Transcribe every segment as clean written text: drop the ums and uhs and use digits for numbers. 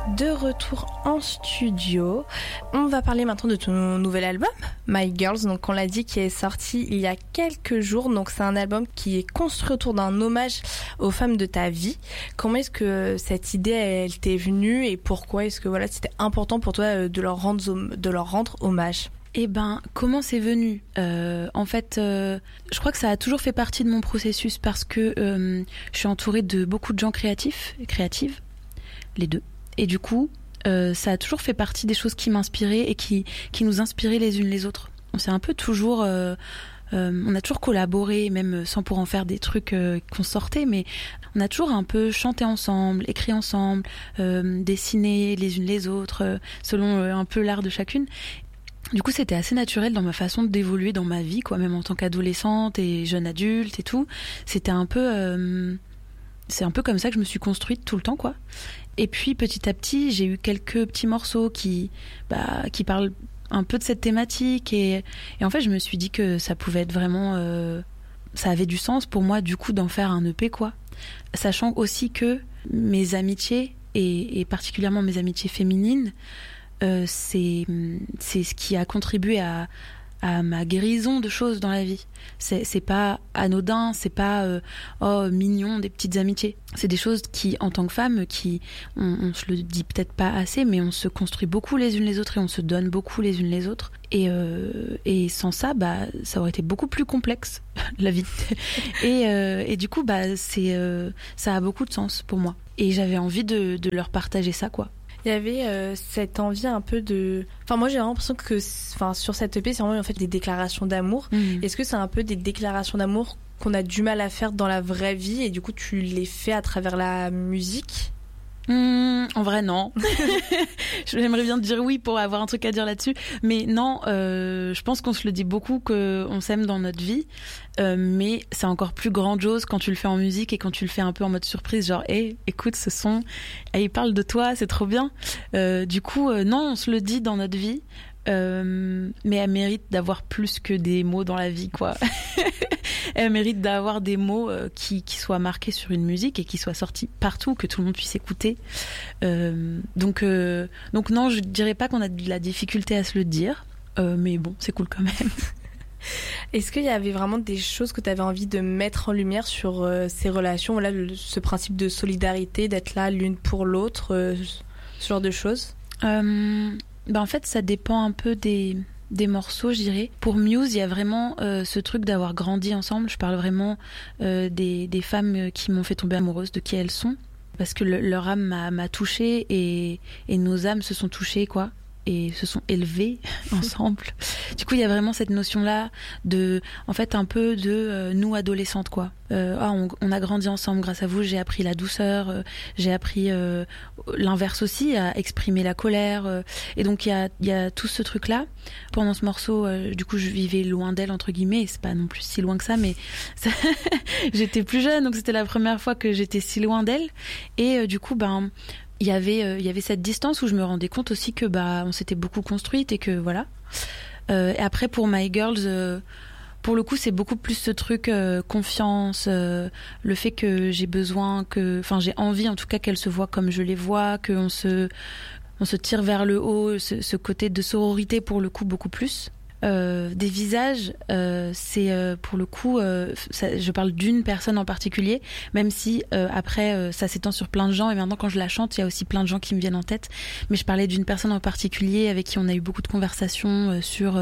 De retour en studio, on va parler maintenant de ton nouvel album, My Girls, donc on l'a dit, qui est sorti il y a quelques jours. Donc c'est un album qui est construit autour d'un hommage aux femmes de ta vie. Comment est-ce que cette idée elle t'est venue et pourquoi est-ce que voilà c'était important pour toi de leur rendre hommage? Eh ben, comment c'est venu ? En fait, je crois que ça a toujours fait partie de mon processus parce que je suis entourée de beaucoup de gens créatifs et créatives, les deux. Et du coup, ça a toujours fait partie des choses qui m'inspiraient et qui nous inspiraient les unes les autres. On s'est un peu toujours... on a toujours collaboré, même sans pour en faire des trucs qu'on sortait, mais on a toujours un peu chanté ensemble, écrit ensemble, dessiné les unes les autres, selon un peu l'art de chacune. Du coup, c'était assez naturel dans ma façon d'évoluer dans ma vie, quoi, même en tant qu'adolescente et jeune adulte et tout. C'était un peu... c'est un peu comme ça que je me suis construite tout le temps, quoi. Et puis, petit à petit, j'ai eu quelques petits morceaux qui parlent un peu de cette thématique. Et en fait, je me suis dit que ça pouvait être vraiment... ça avait du sens pour moi, du coup, d'en faire un EP, quoi. Sachant aussi que mes amitiés, et particulièrement mes amitiés féminines, c'est ce qui a contribué à ma guérison de choses dans la vie. C'est pas anodin, c'est pas mignon, des petites amitiés. C'est des choses qui, en tant que femme, on se le dit peut-être pas assez, mais on se construit beaucoup les unes les autres et on se donne beaucoup les unes les autres. Et sans ça, ça aurait été beaucoup plus complexe, la vie. Et du coup, ça a beaucoup de sens pour moi. Et j'avais envie de leur partager ça, quoi. Il y avait cette envie un peu de... Enfin, moi, j'ai l'impression que sur cette EP, c'est vraiment en fait des déclarations d'amour. Est-ce que c'est un peu des déclarations d'amour qu'on a du mal à faire dans la vraie vie et du coup, tu les fais à travers la musique ? En vrai, non. J'aimerais bien te dire oui pour avoir un truc à dire là-dessus, mais non, je pense qu'on se le dit beaucoup qu'on s'aime dans notre vie, mais c'est encore plus grandiose quand tu le fais en musique et quand tu le fais un peu en mode surprise, genre hey, écoute ce son, il parle de toi, c'est trop bien. Du coup, non, on se le dit dans notre vie, mais elle mérite d'avoir plus que des mots dans la vie, quoi. Elle mérite d'avoir des mots qui soient marqués sur une musique et qui soient sortis partout, que tout le monde puisse écouter. Donc non, je dirais pas qu'on a de la difficulté à se le dire, mais bon, c'est cool quand même. Est-ce qu'il y avait vraiment des choses que tu avais envie de mettre en lumière sur ces relations, voilà, ce principe de solidarité, d'être là l'une pour l'autre, ce genre de choses? En fait, ça dépend un peu des morceaux, je dirais. Pour Muse, il y a vraiment ce truc d'avoir grandi ensemble. Je parle vraiment des femmes qui m'ont fait tomber amoureuse de qui elles sont, parce que leur âme m'a touchée et nos âmes se sont touchées, quoi, et se sont élevées ensemble. Du coup, il y a vraiment cette notion-là de, en fait, un peu de nous adolescentes, quoi. On a grandi ensemble grâce à vous, j'ai appris la douceur, j'ai appris l'inverse aussi, à exprimer la colère. Et donc, il y a tout ce truc-là. Pendant ce morceau, du coup, je vivais loin d'elle, entre guillemets. C'est pas non plus si loin que ça, mais j'étais plus jeune, donc c'était la première fois que j'étais si loin d'elle. Et du coup, il y avait cette distance où je me rendais compte aussi que on s'était beaucoup construite et que voilà. Et après pour My Girls, pour le coup c'est beaucoup plus ce truc confiance, le fait que j'ai envie en tout cas qu'elles se voient comme je les vois, qu'on se tire vers le haut, ce côté de sororité pour le coup beaucoup plus. Des visages, c'est pour le coup, je parle d'une personne en particulier, même si après ça s'étend sur plein de gens et maintenant quand je la chante, il y a aussi plein de gens qui me viennent en tête. Mais je parlais d'une personne en particulier avec qui on a eu beaucoup de conversations sur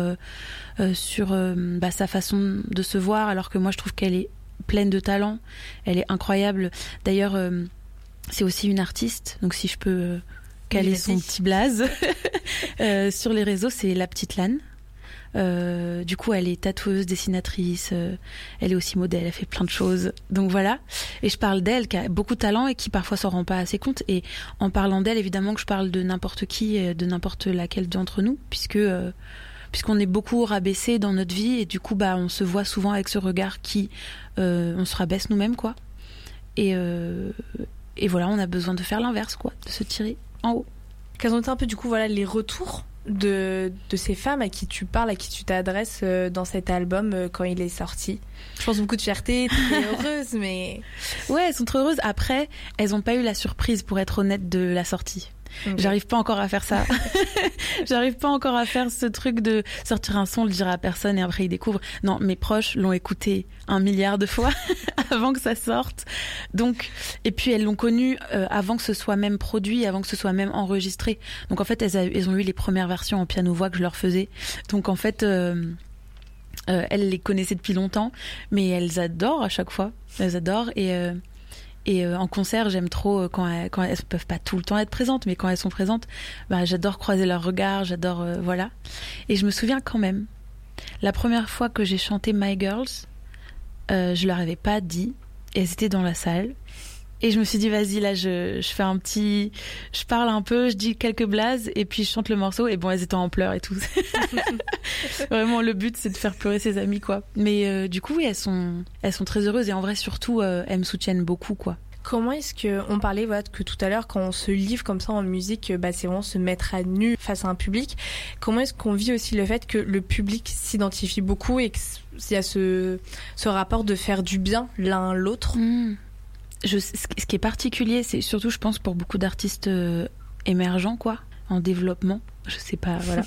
sa façon de se voir, alors que moi je trouve qu'elle est pleine de talent, elle est incroyable. D'ailleurs, c'est aussi une artiste, donc si je peux caler son petit blaze sur les réseaux, c'est La Petite Lane. Du coup elle est tatoueuse, dessinatrice, elle est aussi modèle, elle fait plein de choses, donc voilà. Et je parle d'elle qui a beaucoup de talent et qui parfois s'en rend pas assez compte, et en parlant d'elle évidemment que je parle de n'importe qui, de n'importe laquelle d'entre nous, puisqu'on est beaucoup rabaissé dans notre vie et du coup on se voit souvent avec ce regard qui on se rabaisse nous-mêmes, quoi, et voilà, on a besoin de faire l'inverse, quoi, de se tirer en haut. Quels ont été un peu du coup voilà les retours de ces femmes à qui tu parles, à qui tu t'adresses dans cet album quand il est sorti? Je pense beaucoup de fierté, t'es heureuse, mais... Ouais, elles sont trop heureuses. Après, elles n'ont pas eu la surprise, pour être honnête, de la sortie. Okay. J'arrive pas encore à faire ça. J'arrive pas encore à faire ce truc de sortir un son, le dire à personne et après ils découvrent. Non, mes proches l'ont écouté 1 milliard de fois avant que ça sorte. Donc, et puis elles l'ont connu avant que ce soit même produit, avant que ce soit même enregistré. Donc en fait, elles ont eu les premières versions en piano-voix que je leur faisais. Donc en fait, elles les connaissaient depuis longtemps, mais elles adorent à chaque fois. Elles adorent et en concert, j'aime trop quand elles peuvent pas tout le temps être présentes, mais quand elles sont présentes, j'adore croiser leurs regards, j'adore voilà. Et je me souviens quand même, la première fois que j'ai chanté My Girls, je leur avais pas dit, et elles étaient dans la salle. Et je me suis dit, vas-y, là, je parle un peu, je dis quelques blazes, et puis je chante le morceau, et bon, elles étaient en pleurs et tout. Vraiment, le but, c'est de faire pleurer ses amis, quoi. Mais du coup, oui, elles sont très heureuses, et en vrai, surtout, elles me soutiennent beaucoup, quoi. Comment est-ce qu'on parlait que tout à l'heure, quand on se livre comme ça en musique, c'est vraiment se mettre à nu face à un public. Comment est-ce qu'on vit aussi le fait que le public s'identifie beaucoup et qu'il y a ce rapport de faire du bien l'un à l'autre? Ce qui est particulier, c'est surtout, je pense, pour beaucoup d'artistes émergents, quoi, en développement, je sais pas, voilà.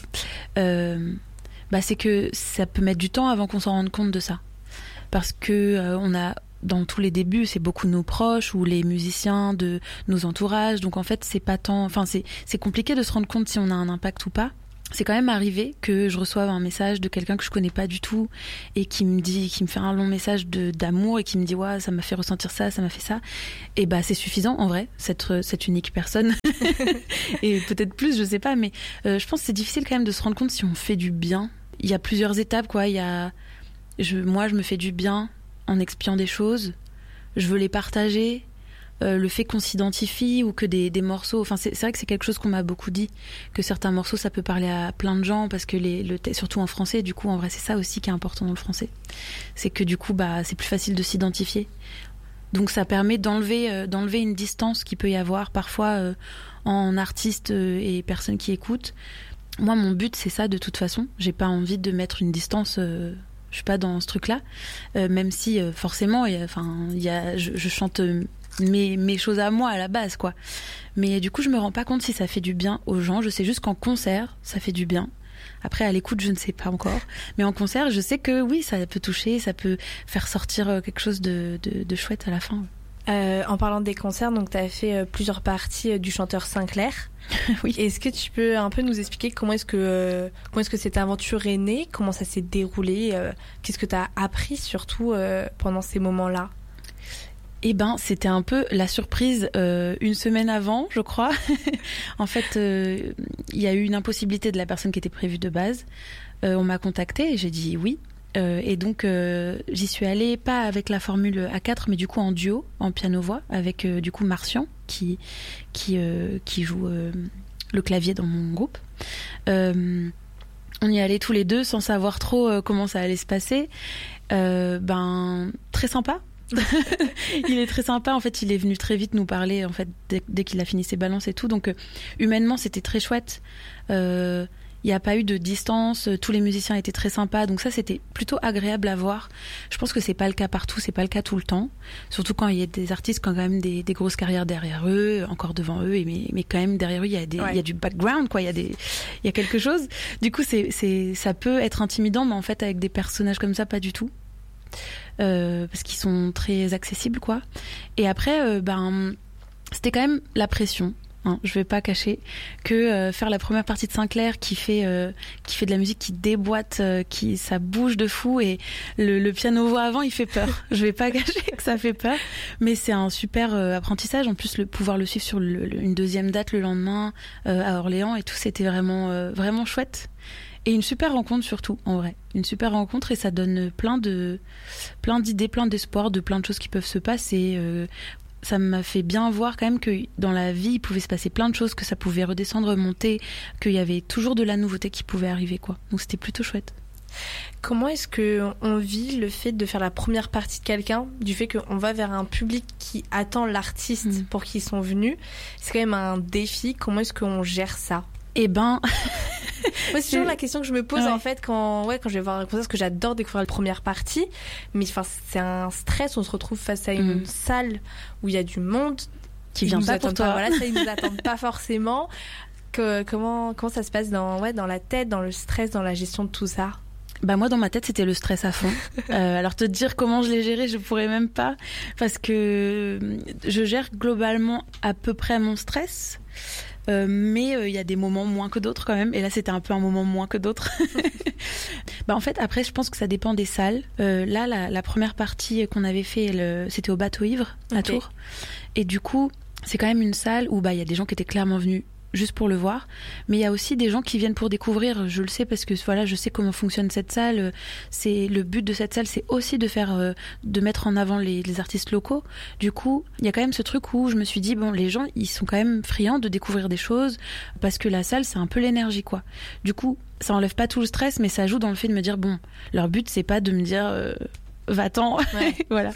C'est que ça peut mettre du temps avant qu'on s'en rende compte de ça. Parce que on a, dans tous les débuts, c'est beaucoup nos proches ou les musiciens de nos entourages. Donc en fait, c'est pas tant, enfin, c'est compliqué de se rendre compte si on a un impact ou pas. C'est quand même arrivé que je reçoive un message de quelqu'un que je connais pas du tout et qui me fait un long message d'amour et qui me dit ouais, ça m'a fait ressentir ça, ça m'a fait ça. Et c'est suffisant en vrai, cette unique personne. Et peut-être plus, je sais pas, mais je pense que c'est difficile quand même de se rendre compte si on fait du bien. Il y a plusieurs étapes, quoi. Moi, je me fais du bien en expiant des choses. Je veux les partager. Le fait qu'on s'identifie ou que des morceaux, enfin c'est vrai que c'est quelque chose qu'on m'a beaucoup dit, que certains morceaux ça peut parler à plein de gens parce que surtout en français, du coup en vrai c'est ça aussi qui est important dans le français, c'est que du coup c'est plus facile de s'identifier, donc ça permet d'enlever une distance qu'il peut y avoir parfois en artistes et personnes qui écoutent. Moi mon but c'est ça, de toute façon j'ai pas envie de mettre une distance, je suis pas dans ce truc là, même si forcément je chante mes choses à moi à la base, quoi. Mais du coup, je me rends pas compte si ça fait du bien aux gens. Je sais juste qu'en concert, ça fait du bien. Après, à l'écoute, je ne sais pas encore. Mais en concert, je sais que oui, ça peut toucher, ça peut faire sortir quelque chose de chouette à la fin. En parlant des concerts, donc tu as fait plusieurs parties du chanteur Sinclair. Oui. Est-ce que tu peux un peu nous expliquer comment est-ce que cette aventure est née, comment ça s'est déroulé, qu'est-ce que tu as appris surtout pendant ces moments-là? C'était un peu la surprise 1 semaine avant, je crois. En fait, il y a eu une impossibilité de la personne qui était prévue de base. On m'a contactée et j'ai dit oui. Et donc, j'y suis allée, pas avec la formule A4, mais du coup en duo, en piano-voix, avec du coup Martian, qui joue le clavier dans mon groupe. On y allait tous les deux sans savoir trop comment ça allait se passer. Très sympa. Il est très sympa, en fait il est venu très vite nous parler en fait dès qu'il a fini ses balances et tout, donc humainement c'était très chouette. Il n'y a pas eu de distance, tous les musiciens étaient très sympas, donc ça c'était plutôt agréable à voir. Je pense que c'est pas le cas partout, c'est pas le cas tout le temps, surtout quand il y a des artistes qui ont quand même des grosses carrières derrière eux, encore devant eux, mais quand même derrière eux il y a du background, quoi, il y a quelque chose. Du coup ça peut être intimidant, mais en fait avec des personnages comme ça pas du tout. Parce qu'ils sont très accessibles, quoi. Et après c'était quand même la pression, hein, je vais pas cacher que faire la première partie de Sinclair qui fait de la musique qui déboîte, ça bouge de fou, et le piano-voix avant il fait peur. Je vais pas cacher que ça fait peur, mais c'est un super apprentissage. En plus, pouvoir le suivre sur une deuxième date le lendemain à Orléans et tout, c'était vraiment vraiment chouette. Et une super rencontre surtout, en vrai. Une super rencontre, et ça donne plein d'idées, plein d'espoir, de plein de choses qui peuvent se passer. Ça m'a fait bien voir quand même que dans la vie, il pouvait se passer plein de choses, que ça pouvait redescendre, monter, qu'il y avait toujours de la nouveauté qui pouvait arriver, quoi. Donc c'était plutôt chouette. Comment est-ce qu'on vit le fait de faire la première partie de quelqu'un, du fait qu'on va vers un public qui attend l'artiste pour qui ils sont venus? C'est quand même un défi. Comment est-ce qu'on gère ça? Moi, c'est toujours la question que je me pose, en fait, quand je vais voir un concert, parce que j'adore découvrir la première partie, mais c'est un stress. On se retrouve face à une salle où il y a du monde. qui vient pas pour toi. Voilà, ça, ils nous attendent pas forcément. Comment ça se passe dans la tête, dans le stress, dans la gestion de tout ça? Bah moi dans ma tête c'était le stress à fond. Alors te dire comment je l'ai géré, je pourrais même pas, parce que je gère globalement à peu près mon stress. Mais il y a des moments moins que d'autres quand même, et là c'était un peu un moment moins que d'autres. Bah en fait après je pense que ça dépend des salles. Là la première partie qu'on avait fait, c'était au Bateau Ivre à Tours, et du coup c'est quand même une salle où bah il y a des gens qui étaient clairement venus juste pour le voir, mais il y a aussi des gens qui viennent pour découvrir. Je le sais parce que voilà, je sais comment fonctionne cette salle. C'est le but de cette salle, c'est aussi de mettre en avant les artistes locaux. Du coup, il y a quand même ce truc où je me suis dit bon, les gens ils sont quand même friands de découvrir des choses, parce que la salle c'est un peu l'énergie quoi. Du coup, ça enlève pas tout le stress, mais ça joue dans le fait de me dire bon, leur but c'est pas de me dire va-t'en, ouais. Voilà.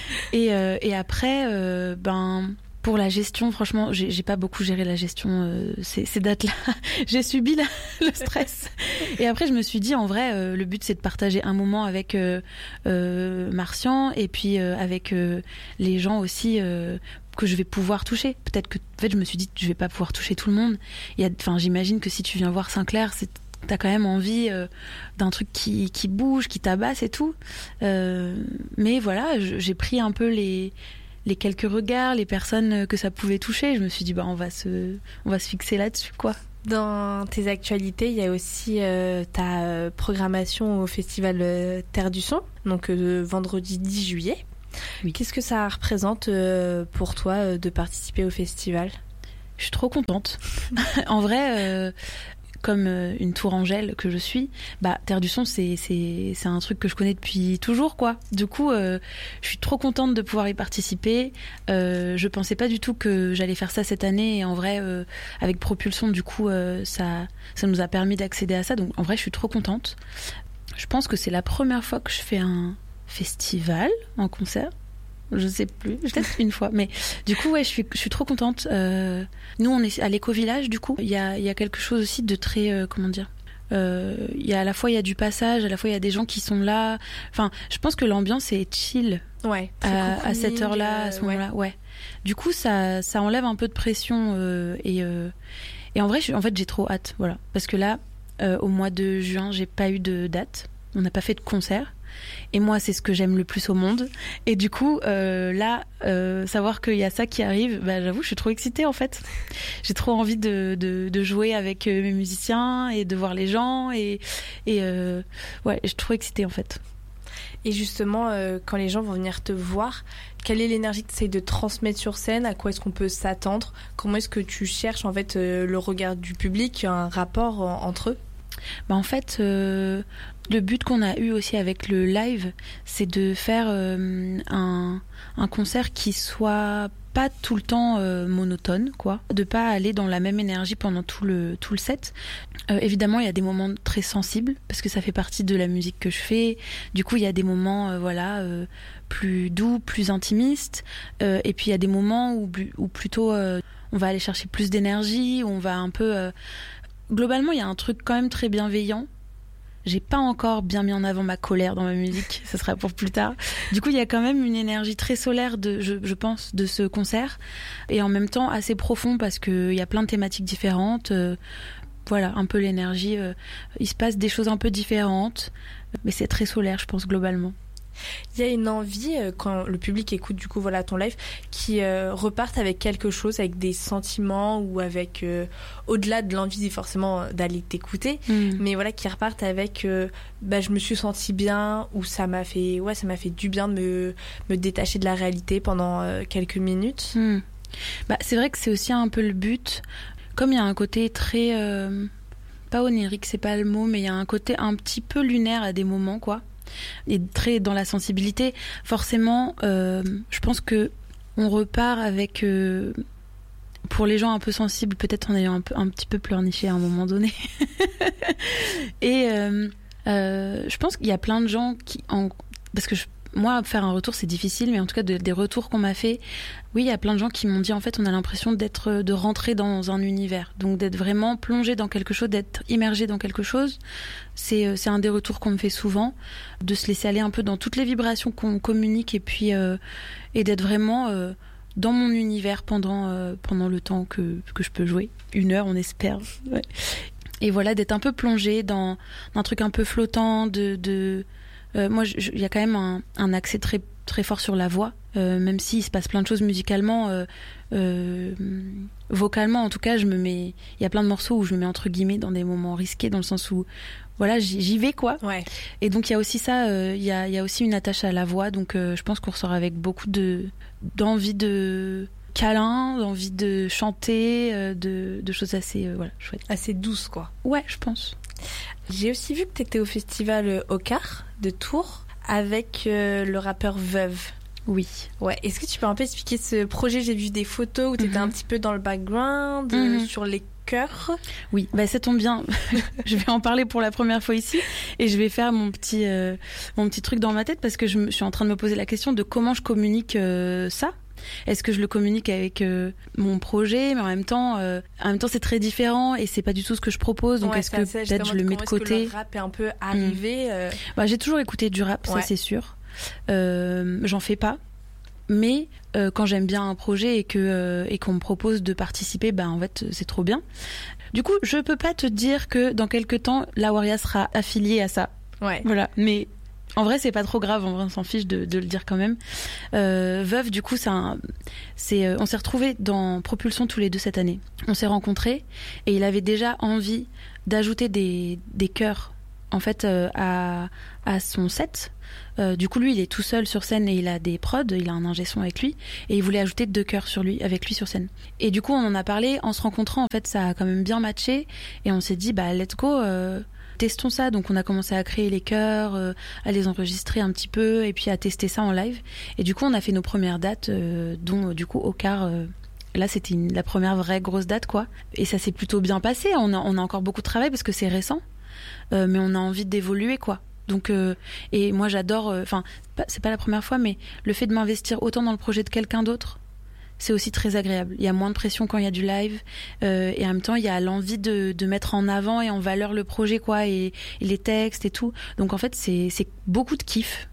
Et après pour la gestion, franchement, j'ai pas beaucoup géré la gestion ces dates-là. J'ai subi le stress. Et après, je me suis dit, en vrai, le but, c'est de partager un moment avec Martian, et puis avec les gens aussi que je vais pouvoir toucher. Peut-être que, en fait, je me suis dit, je vais pas pouvoir toucher tout le monde. J'imagine que si tu viens voir Saint-Clair, t'as quand même envie d'un truc qui bouge, qui tabasse et tout. Mais voilà, j'ai pris un peu les quelques regards, les personnes que ça pouvait toucher. Je me suis dit on va se fixer là-dessus quoi. Dans tes actualités, il y a aussi ta programmation au festival Terre du Son, donc vendredi 10 juillet. Oui. Qu'est-ce que ça représente pour toi de participer au festival? Je suis trop contente. En vrai, comme une tourangelle que je suis, Terre du Son, c'est un truc que je connais depuis toujours, quoi. Du coup, je suis trop contente de pouvoir y participer. Je pensais pas du tout que j'allais faire ça cette année, et en vrai, avec Propulsion, du coup, ça nous a permis d'accéder à ça. Donc, en vrai, je suis trop contente. Je pense que c'est la première fois que je fais un festival en concert. Je sais plus, peut-être une fois, mais du coup je suis trop contente. Nous on est à l'éco-village, du coup il y a quelque chose aussi de très il y a à la fois il y a du passage, à la fois il y a des gens qui sont là. Enfin, je pense que l'ambiance est chill. Ouais. À cette heure-là, à ce moment-là, ouais. Du coup ça enlève un peu de pression et en vrai j'ai trop hâte, voilà, parce que là au mois de juin j'ai pas eu de date, on n'a pas fait de concert. Et moi, c'est ce que j'aime le plus au monde. Et du coup, là, savoir qu'il y a ça qui arrive, j'avoue, je suis trop excitée en fait. J'ai trop envie de jouer avec mes musiciens et de voir les gens. Et ouais, je suis trop excitée en fait. Et justement, quand les gens vont venir te voir, quelle est l'énergie que tu essayes de transmettre sur scène? À quoi est-ce qu'on peut s'attendre? Comment est-ce que tu cherches en fait le regard du public, un rapport entre eux? En fait, le but qu'on a eu aussi avec le live, c'est de faire un concert qui soit pas tout le temps monotone, quoi. De pas aller dans la même énergie pendant tout le set. Évidemment, il y a des moments très sensibles, parce que ça fait partie de la musique que je fais. Du coup, il y a des moments plus doux, plus intimistes. Et puis, il y a des moments où plutôt on va aller chercher plus d'énergie, où on va un peu... Globalement, il y a un truc quand même très bienveillant. J'ai pas encore bien mis en avant ma colère dans ma musique, ça sera pour plus tard. Du coup, il y a quand même une énergie très solaire, je pense, de ce concert, et en même temps assez profond, parce qu'il y a plein de thématiques différentes. Voilà, un peu l'énergie. Il se passe des choses un peu différentes, mais c'est très solaire, je pense, globalement. Il y a une envie, quand le public écoute du coup ton live, qui repartent avec quelque chose, avec des sentiments, ou avec au-delà de l'envie forcément d'aller t'écouter, mais voilà, qui repartent avec je me suis sentie bien, ou ça m'a fait du bien de me détacher de la réalité pendant quelques minutes. C'est vrai que c'est aussi un peu le but, comme il y a un côté très pas onirique, c'est pas le mot, mais il y a un côté un petit peu lunaire à des moments, quoi. Et très dans la sensibilité, forcément je pense que on repart avec pour les gens un peu sensibles, peut-être en ayant un petit peu pleurniché à un moment donné. Et je pense qu'il y a plein de gens parce que moi, faire un retour, c'est difficile, mais en tout cas, des retours qu'on m'a fait, oui, il y a plein de gens qui m'ont dit, en fait, on a l'impression de rentrer dans un univers. Donc, d'être vraiment plongé dans quelque chose, d'être immergé dans quelque chose. C'est un des retours qu'on me fait souvent, de se laisser aller un peu dans toutes les vibrations qu'on communique, et puis, et d'être vraiment dans mon univers pendant le temps que je peux jouer. 1 heure, on espère. Ouais. Et voilà, d'être un peu plongée dans un truc un peu flottant. Moi, il y a quand même un accès très, très fort sur la voix, même s'il se passe plein de choses musicalement. Vocalement, en tout cas, il y a plein de morceaux où je me mets entre guillemets dans des moments risqués, dans le sens où voilà, j'y vais quoi. Ouais. Et donc il y a aussi ça, il y a aussi une attache à la voix, donc je pense qu'on ressort avec beaucoup d'envie de câlin, d'envie de chanter, de choses assez chouettes. Assez douces quoi. Ouais, je pense. J'ai aussi vu que tu étais au festival Ocar de Tours avec le rappeur Veuve. Oui. Ouais. Est-ce que tu peux un peu expliquer ce projet? J'ai vu des photos où tu étais un petit peu dans le background, sur les chœurs. Oui, bah ça tombe bien. Je vais en parler pour la première fois ici et je vais faire mon petit truc dans ma tête parce que je suis en train de me poser la question de comment je communique ça. Est-ce que je le communique avec mon projet, mais en même temps c'est très différent et c'est pas du tout ce que je propose. Donc est-ce que peut-être je le mets de côté? Est-ce que le rap est un peu arrivé Bah, j'ai toujours écouté du rap, ça c'est sûr. J'en fais pas, mais quand j'aime bien un projet et qu'on me propose de participer, bah en fait c'est trop bien. Du coup, je peux pas te dire que dans quelques temps la Waria sera affiliée à ça. Ouais. Voilà, mais en vrai, c'est pas trop grave, en vrai, on s'en fiche de le dire quand même. Veuve, du coup, on s'est retrouvés dans Propulsion tous les 2 cette année. On s'est rencontrés et il avait déjà envie d'ajouter des chœurs, en fait, à son set. Du coup, lui, il est tout seul sur scène et il a des prods, il a un ingé son avec lui et il voulait ajouter 2 chœurs avec lui sur scène. Et du coup, on en a parlé en se rencontrant, en fait, ça a quand même bien matché et on s'est dit, bah, let's go, testons ça. Donc on a commencé à créer les chœurs, à les enregistrer un petit peu et puis à tester ça en live. Et du coup on a fait nos premières dates, dont du coup Ocar. Là c'était la première vraie grosse date quoi. Et ça s'est plutôt bien passé. On a encore beaucoup de travail parce que c'est récent, mais on a envie d'évoluer quoi. Donc et moi j'adore. Enfin c'est pas la première fois, mais le fait de m'investir autant dans le projet de quelqu'un d'autre, c'est aussi très agréable. Il y a moins de pression quand il y a du live et en même temps il y a l'envie de mettre en avant et en valeur le projet quoi et les textes et tout. Donc en fait c'est beaucoup de kiff.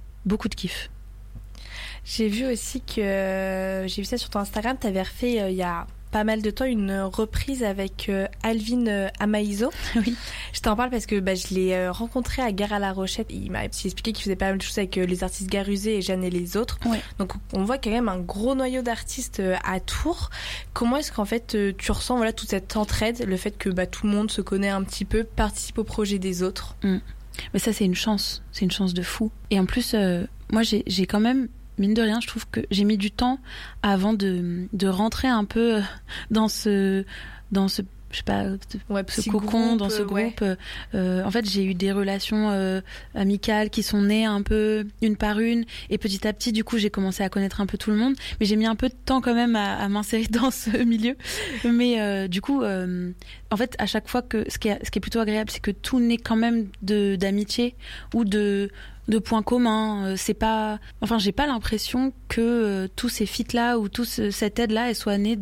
J'ai vu aussi j'ai vu ça sur ton Instagram, t'avais refait il y a pas mal de temps une reprise avec Alvin Amaïso. Oui. Je t'en parle parce que je l'ai rencontré à Gare à la Rochette. Il m'a expliqué qu'il faisait pas mal de choses avec les artistes Garusé et Jeanne et les autres. Ouais. Donc on voit quand même un gros noyau d'artistes à Tours. Comment est-ce qu'en fait tu ressens toute cette entraide, le fait que tout le monde se connaît un petit peu, participe au projet des autres? Mais ça c'est une chance de fou. Et en plus moi j'ai quand même, mine de rien, je trouve que j'ai mis du temps avant de rentrer un peu dans ce je sais pas, ce cocon, dans ce groupe. En fait, j'ai eu des relations amicales qui sont nées un peu une par une, et petit à petit, du coup, j'ai commencé à connaître un peu tout le monde. Mais j'ai mis un peu de temps quand même à m'insérer dans ce milieu. Mais du coup, en fait, à chaque fois ce qui est plutôt agréable, c'est que tout naît quand même d'amitié ou de points communs. C'est pas, enfin, j'ai pas l'impression que tous ces feats là ou cette aide là, elle soit née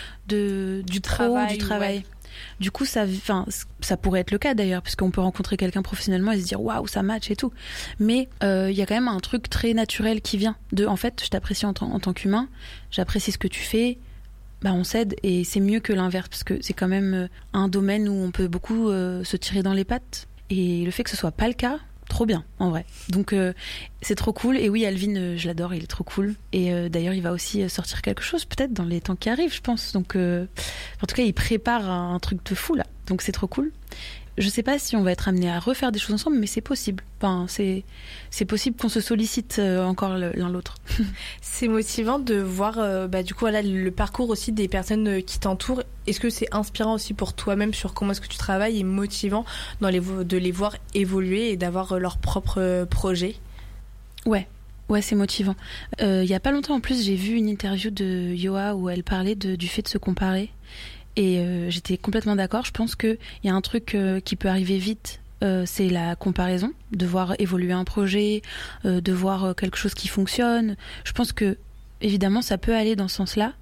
du travail. Ouais. Du coup, ça pourrait être le cas d'ailleurs, puisqu'on peut rencontrer quelqu'un professionnellement et se dire waouh, ça match et tout. Mais il y a quand même un truc très naturel qui vient en fait, je t'apprécie en tant qu'humain, j'apprécie ce que tu fais. On s'aide et c'est mieux que l'inverse, parce que c'est quand même un domaine où on peut beaucoup se tirer dans les pattes. Et le fait que ce soit pas le cas, trop bien en vrai. Donc c'est trop cool. Et oui, Alvin, je l'adore, il est trop cool. Et d'ailleurs il va aussi sortir quelque chose peut-être dans les temps qui arrivent, je pense. Donc en tout cas il prépare un truc de fou là, donc c'est trop cool. Je sais pas si on va être amené à refaire des choses ensemble, mais c'est possible. Enfin, c'est possible qu'on se sollicite encore l'un l'autre. C'est motivant de voir du coup voilà, le parcours aussi des personnes qui t'entourent. Est-ce que c'est inspirant aussi pour toi-même sur comment est-ce que tu travailles, et motivant de les voir évoluer et d'avoir leur propre projet? Ouais, c'est motivant. Il y a pas longtemps en plus, j'ai vu une interview de Yoa où elle parlait du fait de se comparer. Et j'étais complètement d'accord. Je pense qu'il y a un truc qui peut arriver vite, c'est la comparaison, de voir évoluer un projet, de voir quelque chose qui fonctionne. Je pense que, évidemment, ça peut aller dans ce sens-là.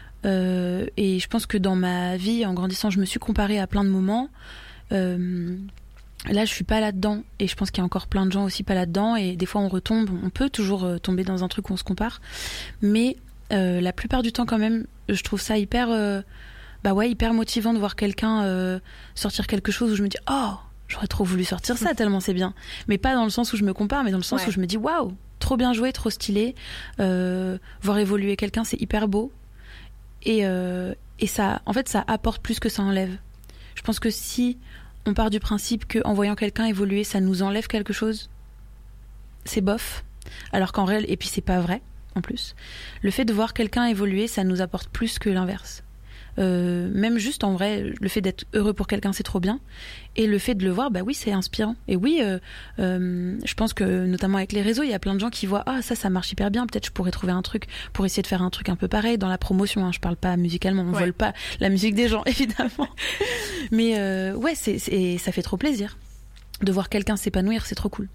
Et je pense que dans ma vie, en grandissant, je me suis comparée à plein de moments. Là, je suis pas là-dedans. Et je pense qu'il y a encore plein de gens aussi pas là-dedans. Et des fois, on peut toujours tomber dans un truc où on se compare. Mais La plupart du temps quand même, je trouve ça hyper motivant de voir quelqu'un sortir quelque chose où je me dis oh, j'aurais trop voulu sortir ça tellement c'est bien. Mais pas dans le sens où je me compare, mais dans le sens où je me dis waouh, trop bien joué, trop stylé. Voir évoluer quelqu'un, c'est hyper beau. Et ça, en fait, ça apporte plus que ça enlève. Je pense que si on part du principe qu'en voyant quelqu'un évoluer, ça nous enlève quelque chose, c'est bof. Alors qu'en réel, et puis c'est pas vrai en plus, le fait de voir quelqu'un évoluer, ça nous apporte plus que l'inverse. Même juste en vrai, le fait d'être heureux pour quelqu'un, c'est trop bien, et le fait de le voir, bah oui, c'est inspirant. Et oui, je pense que notamment avec les réseaux, il y a plein de gens qui voient ça marche hyper bien, peut-être je pourrais trouver un truc pour essayer de faire un truc un peu pareil dans la promotion, hein. Je parle pas musicalement, on vole pas la musique des gens évidemment, mais ça fait trop plaisir de voir quelqu'un s'épanouir, c'est trop cool.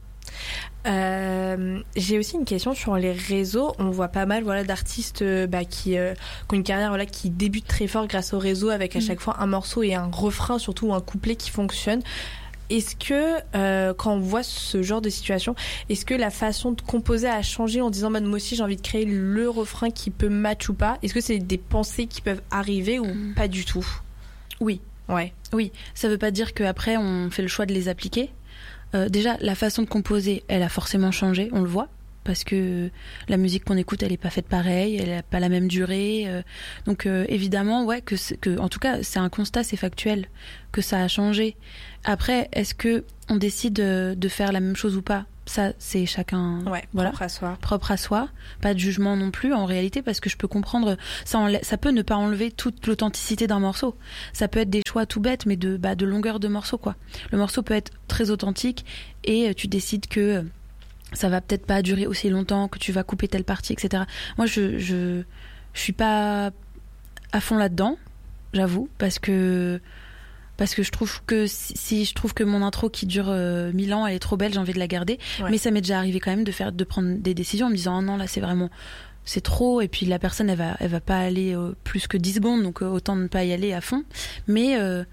J'ai aussi une question sur les réseaux. On voit pas mal d'artistes qui ont une carrière qui débute très fort grâce aux réseaux, avec à chaque fois un morceau et un refrain, surtout un couplet qui fonctionne. Est-ce que quand on voit ce genre de situation, est-ce que la façon de composer a changé en disant moi aussi j'ai envie de créer le refrain qui peut match ou pas? Est-ce que c'est des pensées qui peuvent arriver ou pas du tout? Oui, ça veut pas dire qu'après on fait le choix de les appliquer. Déjà, la façon de composer, elle a forcément changé, on le voit, parce que la musique qu'on écoute, elle est pas faite pareil, elle a pas la même durée. Donc évidemment, que en tout cas, c'est un constat, c'est factuel, que ça a changé. Après, est-ce que on décide de faire la même chose ou pas? Ça, c'est chacun, propre à soi. Pas de jugement non plus, en réalité, parce que je peux comprendre, ça peut ne pas enlever toute l'authenticité d'un morceau. Ça peut être des choix tout bêtes, mais de longueur de morceau, quoi. Le morceau peut être très authentique, et tu décides que ça va peut-être pas durer aussi longtemps, que tu vas couper telle partie, etc. Moi, je suis pas à fond là-dedans, j'avoue, parce que je trouve que si je trouve que mon intro qui dure 1000 ans, elle est trop belle, j'ai envie de la garder. Mais ça m'est déjà arrivé quand même de prendre des décisions en me disant oh non, là c'est trop, et puis la personne elle va pas aller plus que 10 secondes, donc autant ne pas y aller à fond. Mais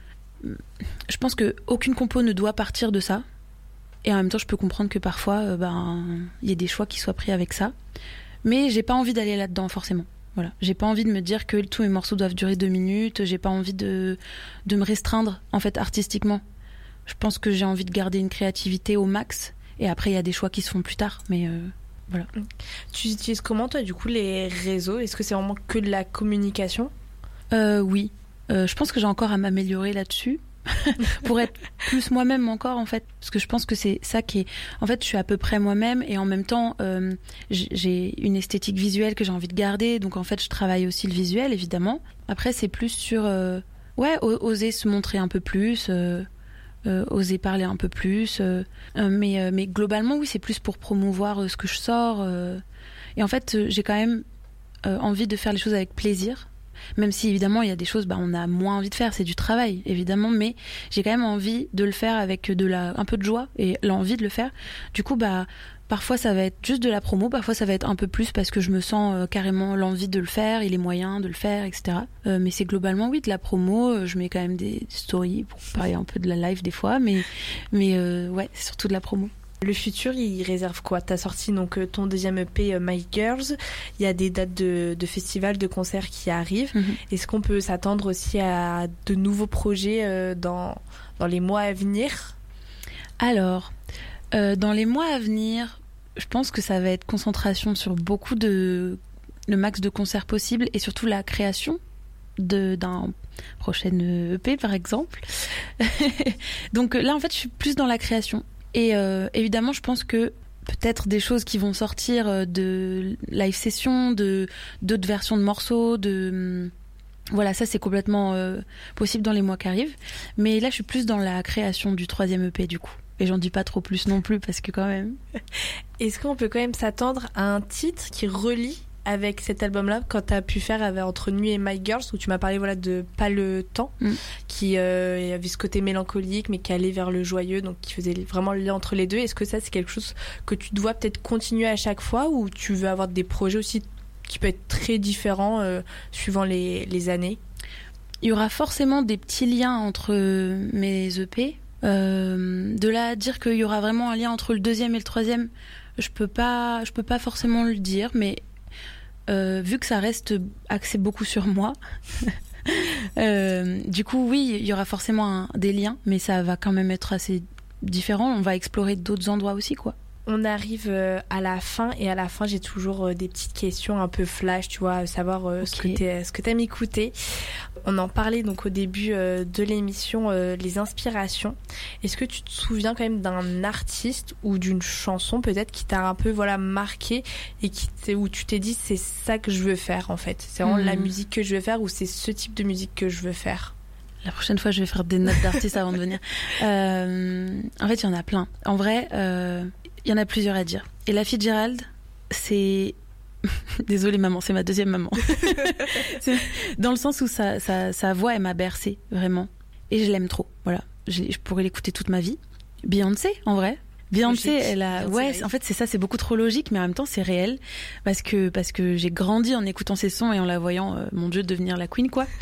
je pense que aucune compo ne doit partir de ça, et en même temps je peux comprendre que parfois y a des choix qui soient pris avec ça, mais j'ai pas envie d'aller là-dedans forcément. Voilà, j'ai pas envie de me dire que tous mes morceaux doivent durer 2 minutes, j'ai pas envie de me restreindre en fait artistiquement. Je pense que j'ai envie de garder une créativité au max, et après il y a des choix qui se font plus tard, mais voilà. Tu utilises comment toi du coup les réseaux? Est-ce que c'est vraiment que de la communication? Oui, je pense que j'ai encore à m'améliorer là-dessus. Pour être plus moi-même encore en fait, parce que je pense que c'est ça qui est, en fait je suis à peu près moi-même, et en même temps j'ai une esthétique visuelle que j'ai envie de garder, donc en fait je travaille aussi le visuel évidemment. Après c'est plus sur oser se montrer un peu plus, oser parler un peu plus, mais globalement oui, c'est plus pour promouvoir ce que je sors, et en fait j'ai quand même envie de faire les choses avec plaisir. Même si évidemment il y a des choses on a moins envie de faire, c'est du travail évidemment, mais j'ai quand même envie de le faire avec un peu de joie et l'envie de le faire. Du coup parfois ça va être juste de la promo, parfois ça va être un peu plus parce que je me sens carrément l'envie de le faire et les moyens de le faire, etc. Mais c'est globalement de la promo. Je mets quand même des stories pour parler un peu de la live des fois, mais c'est surtout de la promo. Le futur, il réserve quoi? T'as sorti donc ton deuxième EP My Girls. Il y a des dates de festivals, de concerts qui arrivent. Est-ce qu'on peut s'attendre aussi à de nouveaux projets dans les mois à venir? Alors, dans les mois à venir, je pense que ça va être concentration sur beaucoup le max de concerts possibles, et surtout la création d'un prochain EP par exemple. Donc là en fait je suis plus dans la création. Et évidemment, je pense que peut-être des choses qui vont sortir de live session, d'autres versions de morceaux, voilà, ça c'est complètement possible dans les mois qui arrivent. Mais là, je suis plus dans la création du 3e EP du coup. Et j'en dis pas trop plus non plus parce que quand même. Est-ce qu'on peut quand même s'attendre à un titre qui relie avec cet album-là, quand tu as pu faire entre Nuit et My Girls, où tu m'as parlé de Pas le temps, qui avait ce côté mélancolique, mais qui allait vers le joyeux, donc qui faisait vraiment le lien entre les deux. Est-ce que ça, c'est quelque chose que tu dois peut-être continuer à chaque fois, ou tu veux avoir des projets aussi qui peuvent être très différents suivant les années? Il y aura forcément des petits liens entre mes EP. De là à dire qu'il y aura vraiment un lien entre le 2e et le 3e, je peux pas forcément le dire, mais vu que ça reste axé beaucoup sur moi. Du coup, oui, il y aura forcément des liens, mais ça va quand même être assez différent. On va explorer d'autres endroits aussi, quoi. On arrive à la fin, et à la fin, j'ai toujours des petites questions un peu flash, tu vois, savoir ce que t'aimes écouter. On en parlait donc au début de l'émission, les inspirations. Est-ce que tu te souviens quand même d'un artiste ou d'une chanson peut-être qui t'a un peu marqué et où tu t'es dit c'est ça que je veux faire en fait, c'est vraiment la musique que je veux faire, ou c'est ce type de musique que je veux faire? La prochaine fois, je vais faire des notes d'artistes avant de venir. En fait, il y en a plein. En vrai, il y en a plusieurs à dire. Ella Fitzgerald, c'est... Désolée maman, c'est ma deuxième maman. Dans le sens où sa voix, elle m'a bercée, vraiment. Et je l'aime trop, voilà. Je pourrais l'écouter toute ma vie. Beyoncé, en vrai. Beyoncé, elle a... Ouais, en fait, c'est ça, c'est beaucoup trop logique, mais en même temps, c'est réel. Parce que j'ai grandi en écoutant ses sons et en la voyant, mon Dieu, devenir la queen, quoi.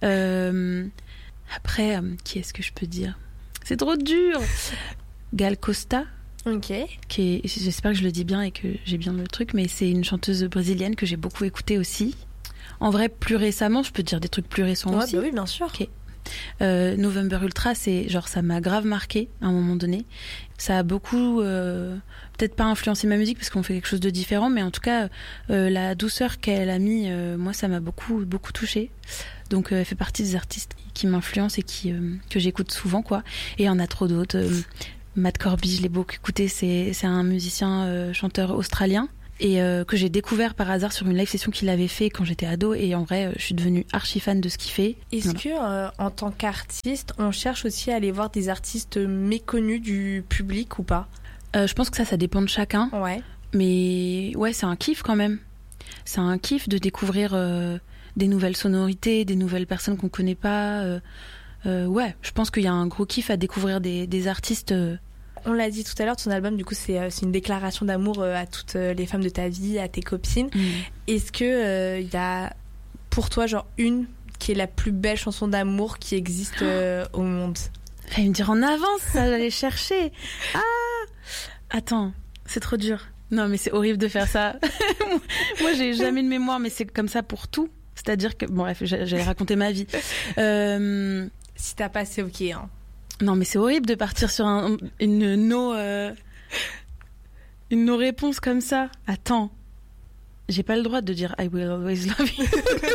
Après, qui est-ce que je peux dire? C'est trop dur. Gal Costa. Ok. J'espère que je le dis bien et que j'ai bien le truc, mais c'est une chanteuse brésilienne que j'ai beaucoup écoutée aussi. En vrai, plus récemment, je peux te dire des trucs plus récents aussi. Bah oui, bien sûr. Ok. November Ultra, c'est genre ça m'a grave marqué à un moment donné. Ça a beaucoup, peut-être pas influencé ma musique parce qu'on fait quelque chose de différent, mais en tout cas, la douceur qu'elle a mis, moi, ça m'a beaucoup, beaucoup touchée. Donc, elle fait partie des artistes qui m'influencent et que j'écoute souvent, quoi. Et il y en a trop d'autres. Matt Corby, je l'ai beaucoup écouté, c'est un musicien, chanteur australien, et que j'ai découvert par hasard sur une live session qu'il avait fait quand j'étais ado, et en vrai je suis devenue archi fan de ce qu'il fait. Est-ce que en tant qu'artiste on cherche aussi à aller voir des artistes méconnus du public ou pas? Je pense que ça dépend de chacun, ouais. Mais ouais, c'est un kiff quand même, c'est un kiff de découvrir des nouvelles sonorités, des nouvelles personnes qu'on connaît pas. Ouais, je pense qu'il y a un gros kiff à découvrir des artistes. On l'a dit tout à l'heure, ton album, du coup, c'est une déclaration d'amour à toutes les femmes de ta vie, à tes copines. Est-ce que y a pour toi, genre, une qui est la plus belle chanson d'amour qui existe au monde? Fallait me dire en avance, ça, j'allais chercher. Ah, attends, c'est trop dur. Non, mais c'est horrible de faire ça. Moi, j'ai jamais de mémoire, mais c'est comme ça pour tout. C'est-à-dire que... Bon, bref, j'allais raconter ma vie. Si t'as pas, c'est ok, hein. Non, mais c'est horrible de partir sur une no-réponse comme ça. Attends. J'ai pas le droit de dire I will always love you.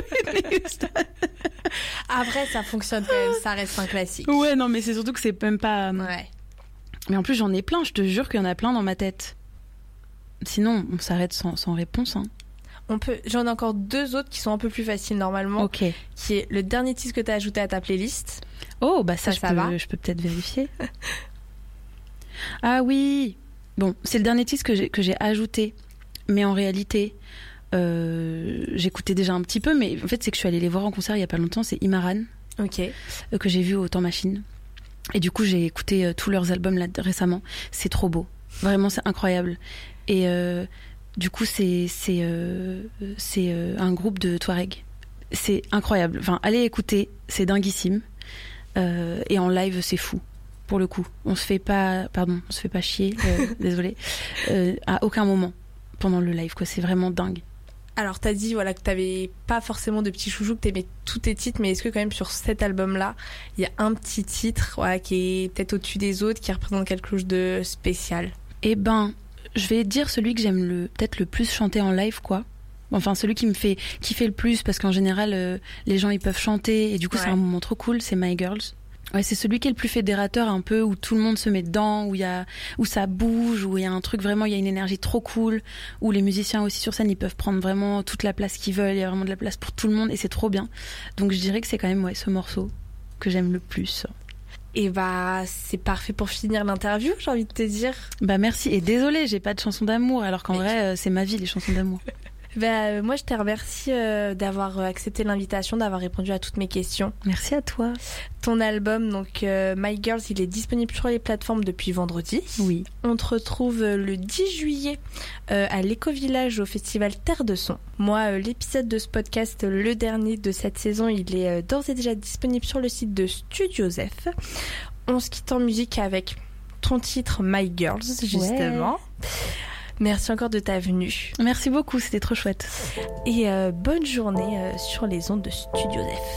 Après, ça fonctionne quand même, ça reste un classique. Ouais, non, mais c'est surtout que c'est même pas... Ouais. Mais en plus, j'en ai plein, je te jure qu'il y en a plein dans ma tête. Sinon, on s'arrête sans réponse, hein. J'en ai encore deux autres qui sont un peu plus faciles normalement. Ok. Qui est le dernier titre que tu as ajouté à ta playlist. Oh, bah ça je peux peut-être vérifier. Ah oui. Bon, c'est le dernier titre que j'ai ajouté. Mais en réalité, j'écoutais déjà un petit peu. Mais en fait, c'est que je suis allée les voir en concert il y a pas longtemps. C'est Imaran. Ok. Que j'ai vu au Temps Machine. Et du coup, j'ai écouté tous leurs albums là, récemment. C'est trop beau. Vraiment, c'est incroyable. Et... du coup, c'est un groupe de Touareg. C'est incroyable. Enfin, allez écouter, c'est dinguissime. Et en live, c'est fou. Pour le coup, on se fait pas chier. Désolée. À aucun moment pendant le live, quoi. C'est vraiment dingue. Alors, t'as dit que t'avais pas forcément de petits chouchous, que t'aimais tous tes titres, mais est-ce que quand même sur cet album-là, il y a un petit titre, qui est peut-être au-dessus des autres, qui représente quelque chose de spécial? Eh ben. Je vais dire celui que j'aime peut-être le plus chanter en live, quoi. Enfin, celui qui me fait kiffer le plus, parce qu'en général, les gens, ils peuvent chanter, et du coup, c'est un moment trop cool, c'est My Girls. Ouais, c'est celui qui est le plus fédérateur, un peu, où tout le monde se met dedans, où ça bouge, où il y a un truc vraiment, il y a une énergie trop cool, où les musiciens aussi sur scène, ils peuvent prendre vraiment toute la place qu'ils veulent, il y a vraiment de la place pour tout le monde, et c'est trop bien. Donc, je dirais que c'est quand même, ce morceau que j'aime le plus. Et bah, c'est parfait pour finir l'interview, j'ai envie de te dire. Bah merci, et désolée, j'ai pas de chansons d'amour, alors qu'en vrai, c'est ma vie, les chansons d'amour. Moi, je te remercie d'avoir accepté l'invitation, d'avoir répondu à toutes mes questions. Merci à toi. Ton album, donc My Girls, il est disponible sur les plateformes depuis vendredi. Oui. On te retrouve le 10 juillet à l'Éco-Village au festival Terre de Son. Moi, l'épisode de ce podcast, le dernier de cette saison, il est d'ores et déjà disponible sur le site de Studio Zef. On se quitte en musique avec ton titre My Girls, justement. Ouais. Merci encore de ta venue. Merci beaucoup, c'était trop chouette. Et bonne journée sur les ondes de Studio F.